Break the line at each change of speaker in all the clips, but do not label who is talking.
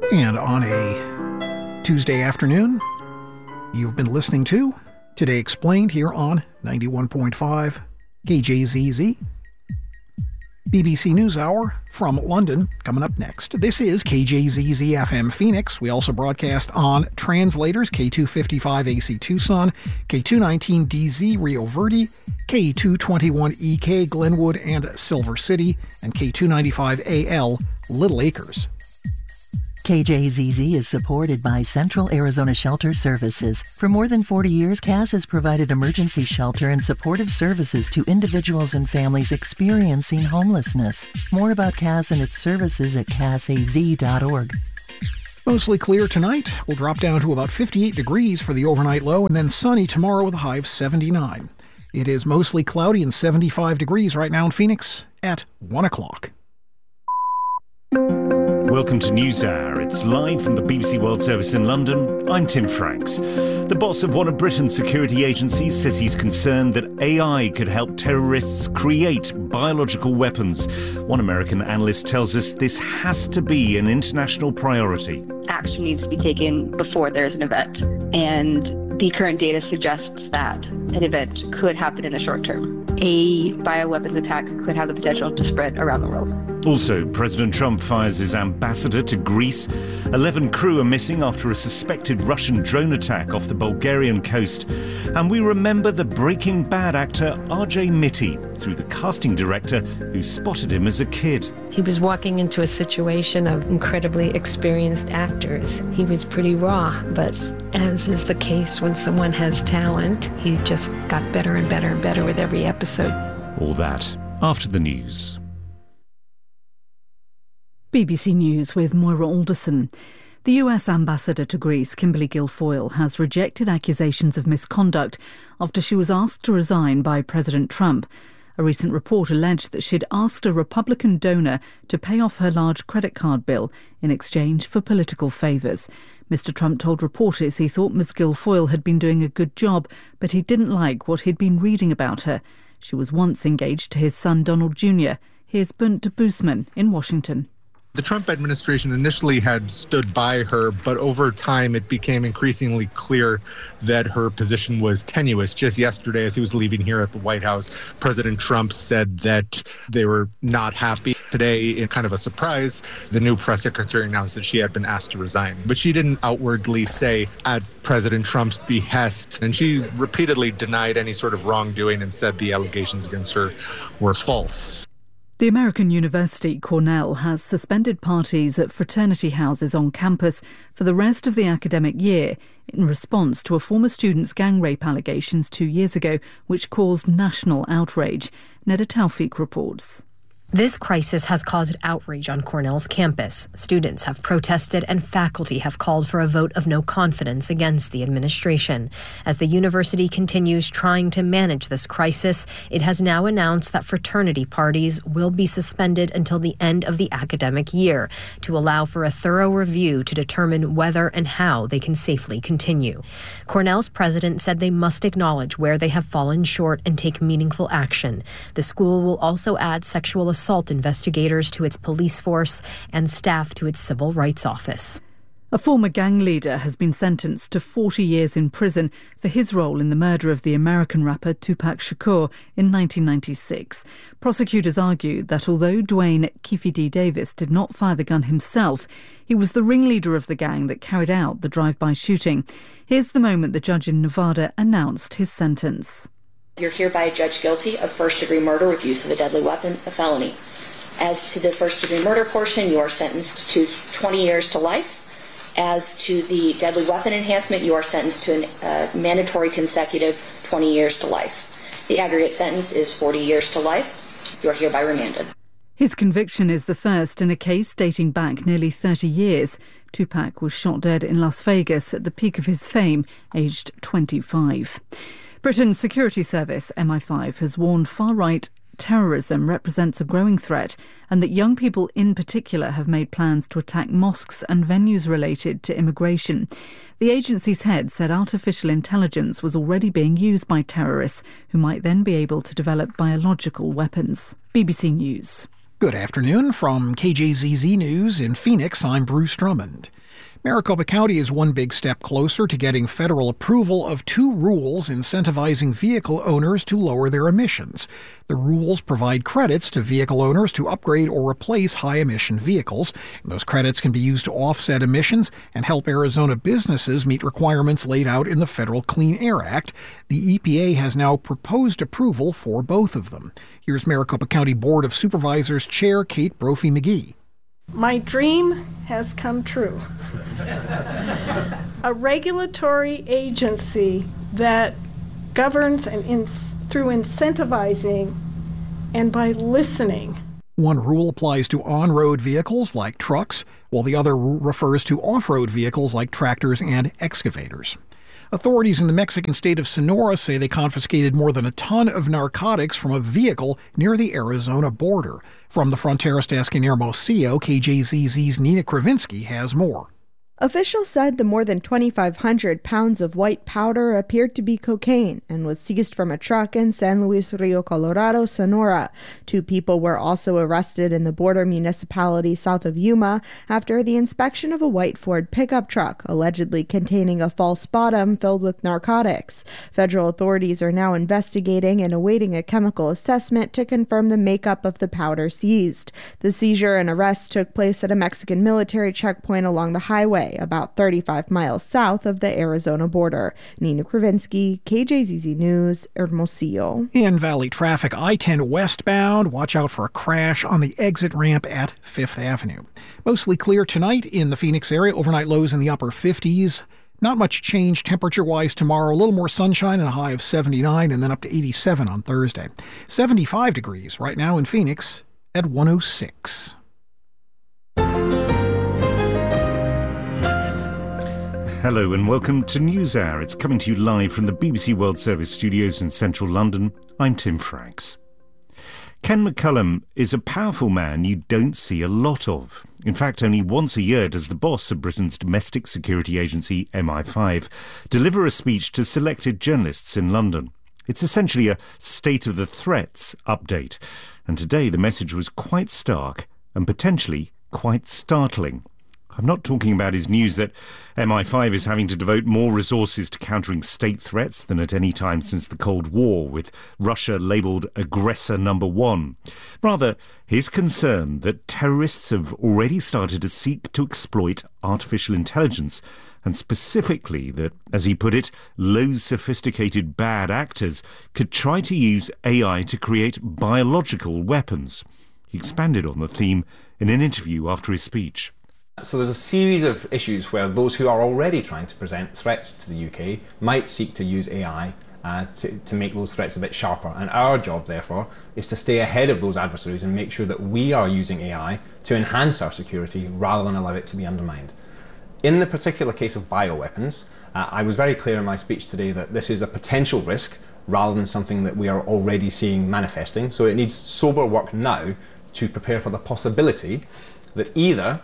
And on a Tuesday afternoon, you've been listening to Today Explained here on 91.5 KJZZ. BBC NewsHour from London coming up next. This is KJZZ FM Phoenix. We also broadcast on translators K255 AC Tucson, K219DZ Rio Verde, K221EK Glenwood and Silver City, and K295AL Little Acres.
KJZZ is supported by Central Arizona Shelter Services. For more than 40 years, CAS has provided emergency shelter and supportive services to individuals and families experiencing homelessness. More about CAS and its services at casaz.org.
Mostly clear tonight. We'll drop down to about 58 degrees for the overnight low, and then sunny tomorrow with a high of 79. It is mostly cloudy and 75 degrees right now in Phoenix at 1 o'clock.
Welcome to NewsHour. It's live from the BBC World Service in London. I'm Tim Franks. The boss of one of Britain's security agencies says he's concerned that AI could help terrorists create biological weapons. One American analyst tells us this has to be an international priority.
Action needs to be taken before there's an event, and the current data suggests that an event could happen in the short term. A bioweapons attack could have the potential to spread around the world.
Also, President Trump fires his ambassador to Greece. 11 crew are missing after a suspected Russian drone attack off the Bulgarian coast. And we remember the Breaking Bad actor RJ Mitte through the casting director who spotted him as a kid.
He was walking into a situation of incredibly experienced actors. He was pretty raw, but as is the case when someone has talent, he just got better and better and better with every episode.
All that after the news.
BBC News with Moira Alderson. The US ambassador to Greece, Kimberly Guilfoyle, has rejected accusations of misconduct after she was asked to resign by President Trump. A recent report alleged that she'd asked a Republican donor to pay off her large credit card bill in exchange for political favours. Mr Trump told reporters he thought Ms Guilfoyle had been doing a good job, but he didn't like what he'd been reading about her. She was once engaged to his son Donald Jr. Here's Bernd de Boosman in Washington.
The Trump administration initially had stood by her, but over time it became increasingly clear that her position was tenuous. Just yesterday, as he was leaving here at the White House, President Trump said that they were not happy. Today, in kind of a surprise, the new press secretary announced that she had been asked to resign. But she didn't outwardly say at President Trump's behest, and she's repeatedly denied any sort of wrongdoing and said the allegations against her were false.
The American university, Cornell, has suspended parties at fraternity houses on campus for the rest of the academic year in response to a former student's gang rape allegations 2 years ago, which caused national outrage. Neda Tawfiq reports.
This crisis has caused outrage on Cornell's campus. Students have protested and faculty have called for a vote of no confidence against the administration. As the university continues trying to manage this crisis, it has now announced that fraternity parties will be suspended until the end of the academic year to allow for a thorough review to determine whether and how they can safely continue. Cornell's president said they must acknowledge where they have fallen short and take meaningful action. The school will also add sexual assault investigators to its police force and staff to its civil rights office.
A former gang leader has been sentenced to 40 years in prison for his role in the murder of the American rapper Tupac Shakur in 1996. Prosecutors argued that although Dwayne Keffe D. Davis did not fire the gun himself, he was the ringleader of the gang that carried out the drive-by shooting. Here's the moment the judge in Nevada announced his sentence.
You're hereby judged guilty of first-degree murder with use of a deadly weapon, a felony. As to the first-degree murder portion, you are sentenced to 20 years to life. As to the deadly weapon enhancement, you are sentenced to a mandatory consecutive 20 years to life. The aggregate sentence is 40 years to life. You are hereby remanded.
His conviction is the first in a case dating back nearly 30 years. Tupac was shot dead in Las Vegas at the peak of his fame, aged 25. Britain's security service, MI5, has warned far-right terrorism represents a growing threat and that young people in particular have made plans to attack mosques and venues related to immigration. The agency's head said artificial intelligence was already being used by terrorists who might then be able to develop biological weapons. BBC News.
Good afternoon. From KJZZ News in Phoenix, I'm Bruce Drummond. Maricopa County is one big step closer to getting federal approval of two rules incentivizing vehicle owners to lower their emissions. The rules provide credits to vehicle owners to upgrade or replace high-emission vehicles. Those credits can be used to offset emissions and help Arizona businesses meet requirements laid out in the Federal Clean Air Act. The EPA has now proposed approval for both of them. Here's Maricopa County Board of Supervisors Chair Kate Brophy-McGee.
My dream has come true. A regulatory agency that governs through incentivizing and by listening.
One rule applies to on-road vehicles like trucks, while the other refers to off-road vehicles like tractors and excavators. Authorities in the Mexican state of Sonora say they confiscated more than a ton of narcotics from a vehicle near the Arizona border. From the Fronteras desk in Hermosillo, KJZZ's Nina Kravinsky has more.
Officials said the more than 2,500 pounds of white powder appeared to be cocaine and was seized from a truck in San Luis Rio Colorado, Sonora. 2 people were also arrested in the border municipality south of Yuma after the inspection of a white Ford pickup truck, allegedly containing a false bottom filled with narcotics. Federal authorities are now investigating and awaiting a chemical assessment to confirm the makeup of the powder seized. The seizure and arrest took place at a Mexican military checkpoint along the highway, about 35 miles south of the Arizona border. Nina Kravinsky, KJZZ News, Hermosillo.
In Valley traffic, I-10 westbound, watch out for a crash on the exit ramp at 5th Avenue. Mostly clear tonight in the Phoenix area, overnight lows in the upper 50s. Not much change temperature-wise tomorrow. A little more sunshine and a high of 79 and then up to 87 on Thursday. 75 degrees right now in Phoenix at 106.
Hello and welcome to NewsHour. It's coming to you live from the BBC World Service studios in central London. I'm Tim Franks. Ken McCullum is a powerful man you don't see a lot of. In fact, only once a year does the boss of Britain's domestic security agency, MI5, deliver a speech to selected journalists in London. It's essentially a state of the threats update. And today the message was quite stark and potentially quite startling. I'm not talking about his news that MI5 is having to devote more resources to countering state threats than at any time since the Cold War, with Russia labelled aggressor number 1. Rather, his concern that terrorists have already started to seek to exploit artificial intelligence, and specifically that, as he put it, low sophisticated bad actors could try to use AI to create biological weapons. He expanded on the theme in an interview after his speech.
So there's a series of issues where those who are already trying to present threats to the UK might seek to use AI to make those threats a bit sharper. And our job, therefore, is to stay ahead of those adversaries and make sure that we are using AI to enhance our security rather than allow it to be undermined. In the particular case of bioweapons, I was very clear in my speech today that this is a potential risk rather than something that we are already seeing manifesting. So it needs sober work now to prepare for the possibility that either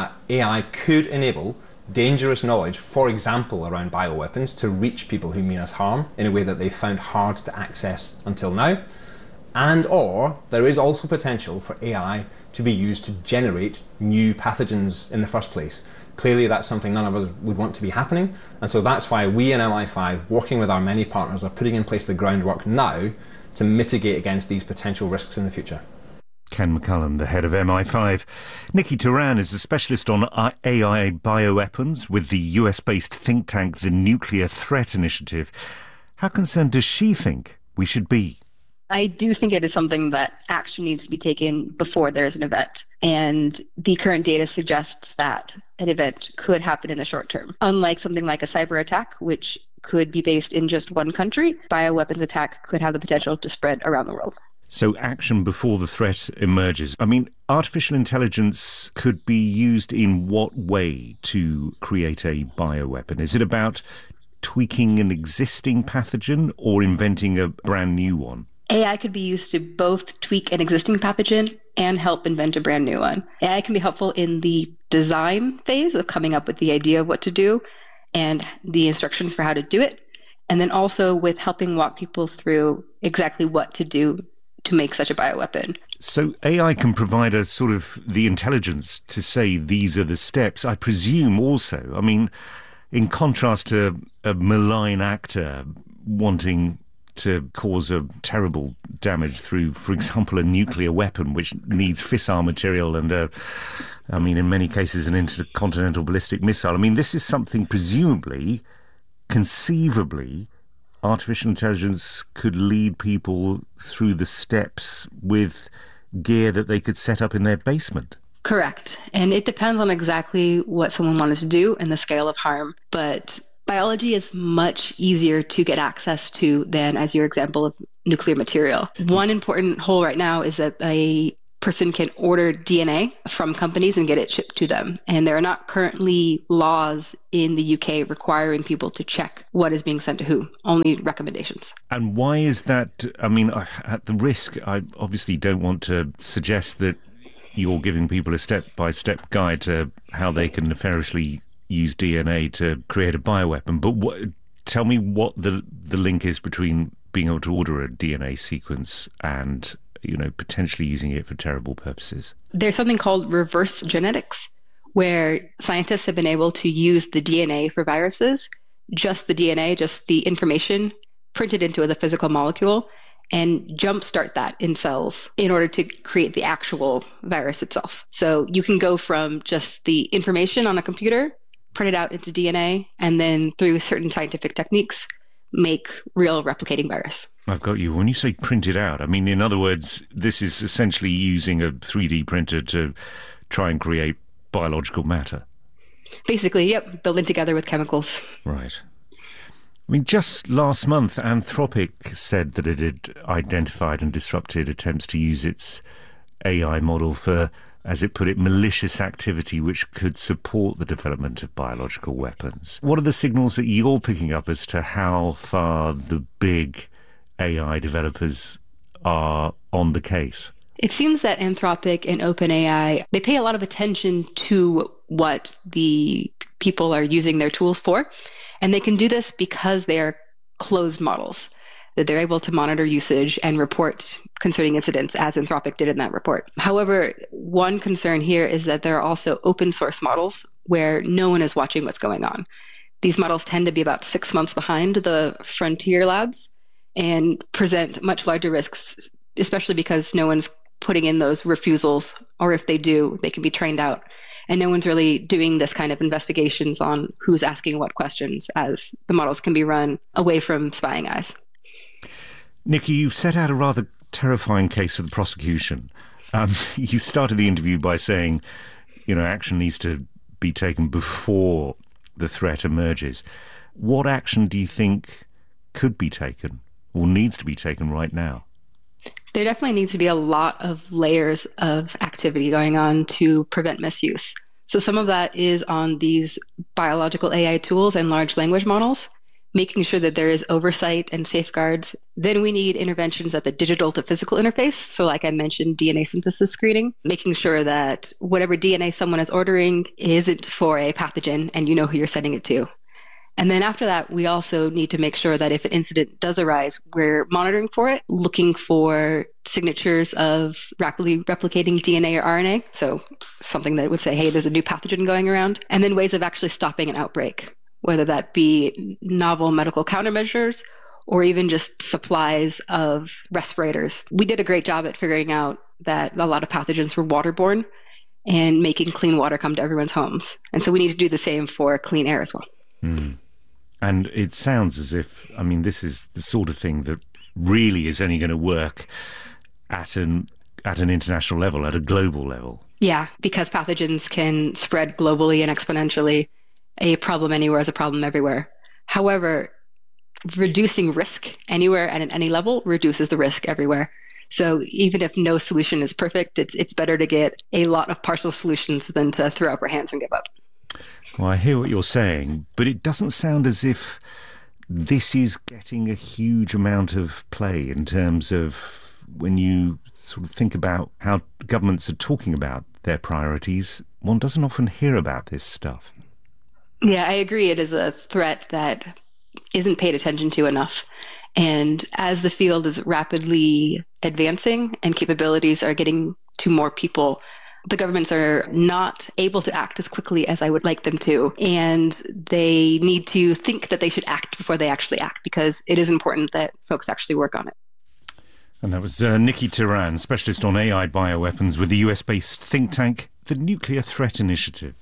AI could enable dangerous knowledge, for example around bioweapons, to reach people who mean us harm in a way that they found hard to access until now, and or there is also potential for AI to be used to generate new pathogens in the first place. Clearly that's something none of us would want to be happening, and so that's why we in MI5, working with our many partners, are putting in place the groundwork now to mitigate against these potential risks in the future.
Ken McCullum, the head of MI5. Nikki Turan is a specialist on AI bioweapons with the US-based think tank, the Nuclear Threat Initiative. How concerned does she think we should be?
I do think it is something that action needs to be taken before there's an event. And the current data suggests that an event could happen in the short term. Unlike something like a cyber attack, which could be based in just one country, bioweapons attack could have the potential to spread around the world.
So action before the threat emerges. I mean, artificial intelligence could be used in what way to create a bioweapon? Is it about tweaking an existing pathogen or inventing a brand new one?
AI could be used to both tweak an existing pathogen and help invent a brand new one. AI can be helpful in the design phase of coming up with the idea of what to do and the instructions for how to do it, and then also with helping walk people through exactly what to do to make such a bioweapon.
So AI can provide us sort of the intelligence to say these are the steps. I presume also, I mean, in contrast to a malign actor wanting to cause a terrible damage through, for example, a nuclear weapon, which needs fissile material and, in many cases, an intercontinental ballistic missile. I mean, this is something presumably, conceivably, artificial intelligence could lead people through the steps with gear that they could set up in their basement.
Correct. And it depends on exactly what someone wanted to do and the scale of harm. But biology is much easier to get access to than, as your example, of nuclear material. One important hole right now is that a person can order DNA from companies and get it shipped to them. And there are not currently laws in the UK requiring people to check what is being sent to who, only recommendations.
And why is that? I mean, at the risk, I obviously don't want to suggest that you're giving people a step-by-step guide to how they can nefariously use DNA to create a bioweapon. But tell me what the link is between being able to order a DNA sequence and potentially using it for terrible purposes.
There's something called reverse genetics, where scientists have been able to use the DNA for viruses, just the DNA, just the information printed into the physical molecule, and jumpstart that in cells in order to create the actual virus itself. So you can go from just the information on a computer, print it out into DNA, and then through certain scientific techniques, make real replicating virus.
I've got you. When you say print it out, I mean, in other words, this is essentially using a 3D printer to try and create biological matter.
Basically, yep, building together with chemicals.
Right. I mean, just last month, Anthropic said that it had identified and disrupted attempts to use its AI model for, as it put it, malicious activity which could support the development of biological weapons. What are the signals that you're picking up as to how far the big AI developers are on the case?
It seems that Anthropic and OpenAI, they pay a lot of attention to what the people are using their tools for. And they can do this because they are closed models, that they're able to monitor usage and report concerning incidents, as Anthropic did in that report. However, one concern here is that there are also open source models where no one is watching what's going on. These models tend to be about 6 months behind the frontier labs and present much larger risks, especially because no one's putting in those refusals, or if they do, they can be trained out. And no one's really doing this kind of investigations on who's asking what questions, as the models can be run away from spying eyes.
Nikki, you've set out a rather terrifying case for the prosecution. You started the interview by saying, action needs to be taken before the threat emerges. What action do you think could be taken or needs to be taken right now?
There definitely needs to be a lot of layers of activity going on to prevent misuse. So some of that is on these biological AI tools and large language models, making sure that there is oversight and safeguards. Then we need interventions at the digital to physical interface. So like I mentioned, DNA synthesis screening, making sure that whatever DNA someone is ordering isn't for a pathogen and you know who you're sending it to. And then after that, we also need to make sure that if an incident does arise, we're monitoring for it, looking for signatures of rapidly replicating DNA or RNA. So something that would say, hey, there's a new pathogen going around. And then ways of actually stopping an outbreak, whether that be novel medical countermeasures or even just supplies of respirators. We did a great job at figuring out that a lot of pathogens were waterborne and making clean water come to everyone's homes. And so we need to do the same for clean air as well.
Mm. And it sounds as if, this is the sort of thing that really is only going to work at an international level, at a global level.
Yeah, because pathogens can spread globally and exponentially. A problem anywhere is a problem everywhere. However, reducing risk anywhere and at any level reduces the risk everywhere. So even if no solution is perfect, it's better to get a lot of partial solutions than to throw up our hands and give up.
Well, I hear what you're saying, but it doesn't sound as if this is getting a huge amount of play in terms of when you sort of think about how governments are talking about their priorities. One doesn't often hear about this stuff.
Yeah, I agree. It is a threat that isn't paid attention to enough. And as the field is rapidly advancing and capabilities are getting to more people, the governments are not able to act as quickly as I would like them to. And they need to think that they should act before they actually act, because it is important that folks actually work on it.
And that was Nikki Turan, specialist on AI bioweapons with the US-based think tank, the Nuclear Threat Initiative.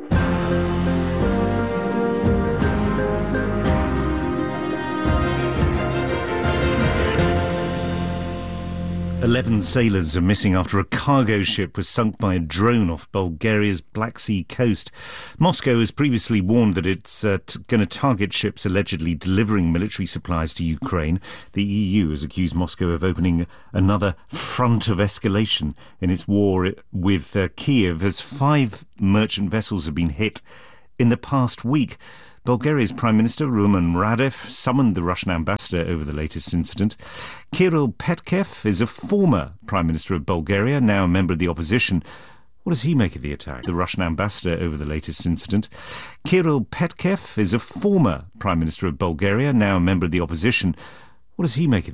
11 sailors are missing after a cargo ship was sunk by a drone off Bulgaria's Black Sea coast. Moscow has previously warned that it's going to target ships allegedly delivering military supplies to Ukraine. The EU has accused Moscow of opening another front of escalation in its war with Kiev, as 5 merchant vessels have been hit in the past week. Bulgaria's Prime Minister Rumen Radev summoned the Russian ambassador over the latest incident. Kirill Petkev is a former Prime Minister of Bulgaria, now a member of the opposition. What does he make of the attack? The Russian ambassador over the latest incident. Kirill Petkev is a former Prime Minister of Bulgaria, now a member of the opposition. What does he make of